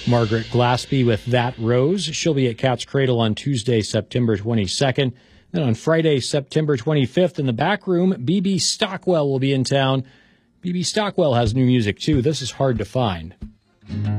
Margaret Glaspie with That Rose. She'll be at Cat's Cradle on Tuesday, September 22nd. Then on Friday, September 25th, in the back room, B.B. Stockwell will be in town. B.B. Stockwell has new music, too. This is Hard to Find.